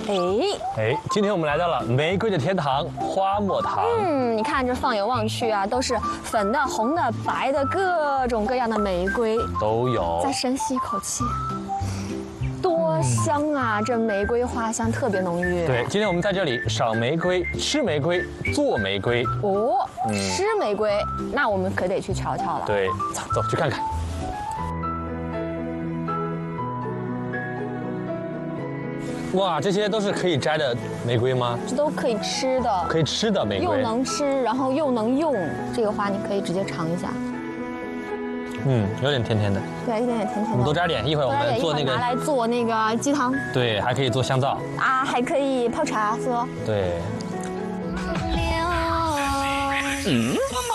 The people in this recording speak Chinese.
今天我们来到了玫瑰的天堂花木堂。 你看这放眼望去啊，都是粉的、红的、白的，各种各样的玫瑰都有。 再深吸一口气，多香啊！这玫瑰花香特别浓郁。 对，今天我们在这里赏玫瑰、吃玫瑰、做玫瑰。 吃玫瑰，那我们可得去瞧瞧了。 对，走去看看。哇，这些都是可以摘的玫瑰吗？ 这都可以吃的， 可以吃的玫瑰， 又能吃，然后又能用。这个花你可以直接尝一下。 有点甜甜的。 对，一点点甜甜的。 我们多摘点，一会儿我们做那个拿来做那个鸡汤。 对，还可以做香皂啊，还可以泡茶喝。 对。